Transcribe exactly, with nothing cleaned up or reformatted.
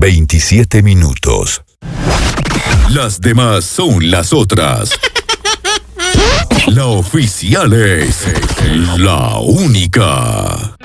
veintisiete minutos. Las demás son las otras. La oficial es la única.